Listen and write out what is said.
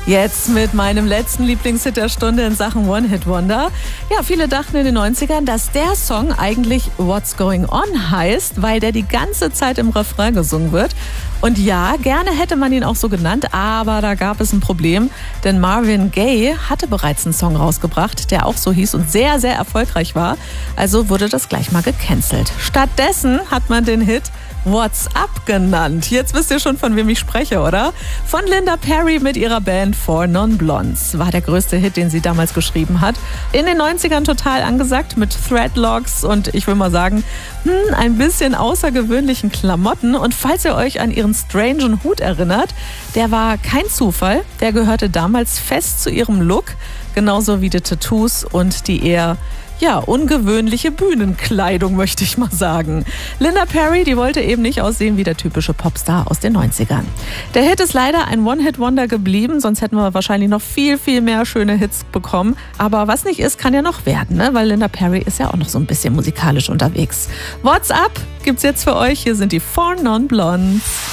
Jetzt mit meinem letzten Lieblingshit der Stunde in Sachen One-Hit-Wonder. Ja, viele dachten in den 90ern, dass der Song eigentlich What's Going On heißt, weil der die ganze Zeit im Refrain gesungen wird. Und ja, gerne hätte man ihn auch so genannt, aber da gab es ein Problem, denn Marvin Gaye hatte bereits einen Song rausgebracht, der auch so hieß und sehr, sehr erfolgreich war. Also wurde das gleich mal gecancelt. Stattdessen hat man den Hit What's Up genannt. Jetzt wisst ihr schon, von wem ich spreche, oder? Von Linda Perry mit ihrer Band Four Non Blondes. War der größte Hit, den sie damals geschrieben hat. In den 90ern total angesagt mit Threadlocks und ich will mal sagen, ein bisschen außergewöhnlichen Klamotten. Und falls ihr euch an ihren strangen Hut erinnert, der war kein Zufall. Der gehörte damals fest zu ihrem Look, genauso wie die Tattoos und die eher ungewöhnliche Bühnenkleidung, möchte ich mal sagen. Linda Perry, die wollte eben nicht aussehen wie der typische Popstar aus den 90ern. Der Hit ist leider ein One-Hit-Wonder geblieben, sonst hätten wir wahrscheinlich noch viel, viel mehr schöne Hits bekommen. Aber was nicht ist, kann ja noch werden, ne? Weil Linda Perry ist ja auch noch so ein bisschen musikalisch unterwegs. What's Up gibt's jetzt für euch. Hier sind die Four Non Blondes.